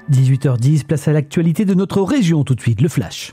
18h10, place à l'actualité de notre région tout de suite, le Flash.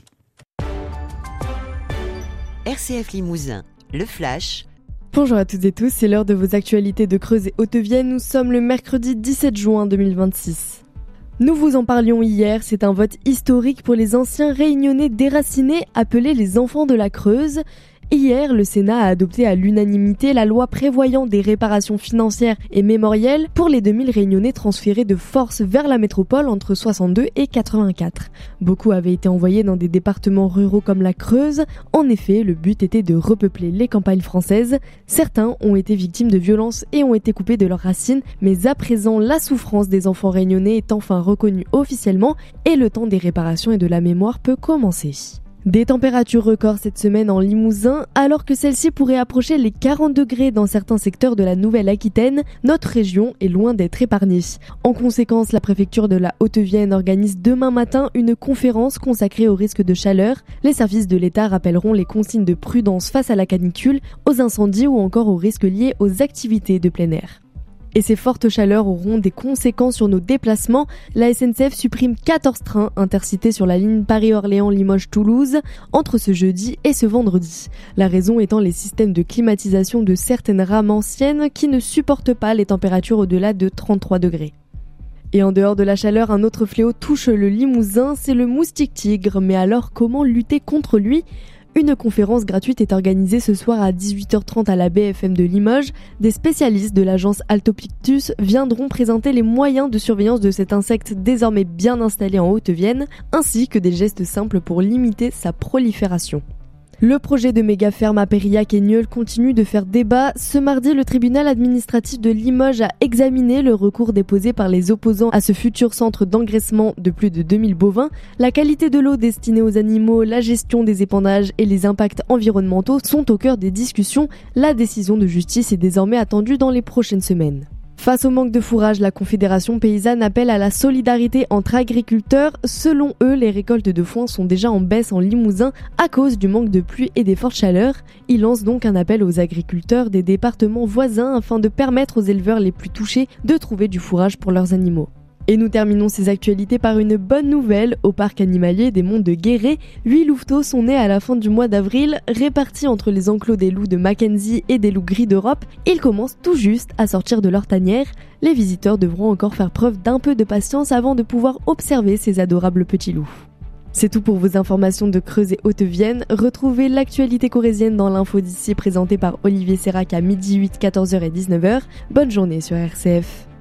RCF Limousin, le Flash. Bonjour à toutes et tous, c'est l'heure de vos actualités de Creuse et Haute-Vienne. Nous sommes le mercredi 17 juin 2026. Nous vous en parlions hier, c'est un vote historique pour les anciens réunionnais déracinés appelés les enfants de la Creuse. Hier, le Sénat a adopté à l'unanimité la loi prévoyant des réparations financières et mémorielles pour les 2000 réunionnais transférés de force vers la métropole entre 62 et 84. Beaucoup avaient été envoyés dans des départements ruraux comme la Creuse. En effet, le but était de repeupler les campagnes françaises. Certains ont été victimes de violences et ont été coupés de leurs racines, mais à présent, la souffrance des enfants réunionnais est enfin reconnue officiellement et le temps des réparations et de la mémoire peut commencer. Des températures records cette semaine en Limousin, alors que celle-ci pourrait approcher les 40 degrés dans certains secteurs de la Nouvelle-Aquitaine, notre région est loin d'être épargnée. En conséquence, la préfecture de la Haute-Vienne organise demain matin une conférence consacrée au risque de chaleur. Les services de l'État rappelleront les consignes de prudence face à la canicule, aux incendies ou encore aux risques liés aux activités de plein air. Et ces fortes chaleurs auront des conséquences sur nos déplacements. La SNCF supprime 14 trains intercités sur la ligne Paris-Orléans-Limoges-Toulouse entre ce jeudi et ce vendredi. La raison étant les systèmes de climatisation de certaines rames anciennes qui ne supportent pas les températures au-delà de 33 degrés. Et en dehors de la chaleur, un autre fléau touche le Limousin, c'est le moustique tigre. Mais alors, comment lutter contre lui ? Une conférence gratuite est organisée ce soir à 18h30 à la BFM de Limoges. Des spécialistes de l'agence Altopictus viendront présenter les moyens de surveillance de cet insecte désormais bien installé en Haute-Vienne, ainsi que des gestes simples pour limiter sa prolifération. Le projet de méga-ferme à Périllac et Nieul continue de faire débat. Ce mardi, le tribunal administratif de Limoges a examiné le recours déposé par les opposants à ce futur centre d'engraissement de plus de 2000 bovins. La qualité de l'eau destinée aux animaux, la gestion des épandages et les impacts environnementaux sont au cœur des discussions. La décision de justice est désormais attendue dans les prochaines semaines. Face au manque de fourrage, la Confédération paysanne appelle à la solidarité entre agriculteurs. Selon eux, les récoltes de foin sont déjà en baisse en Limousin à cause du manque de pluie et des fortes chaleurs. Ils lancent donc un appel aux agriculteurs des départements voisins afin de permettre aux éleveurs les plus touchés de trouver du fourrage pour leurs animaux. Et nous terminons ces actualités par une bonne nouvelle. Au parc animalier des Monts de Guéret, 8 louveteaux sont nés à la fin du mois d'avril. Répartis entre les enclos des loups de Mackenzie et des loups gris d'Europe, ils commencent tout juste à sortir de leur tanière. Les visiteurs devront encore faire preuve d'un peu de patience avant de pouvoir observer ces adorables petits loups. C'est tout pour vos informations de Creuse et Haute-Vienne. Retrouvez l'actualité corrézienne dans l'info d'ici présentée par Olivier Sérac à midi 8, 14h et 19h. Bonne journée sur RCF.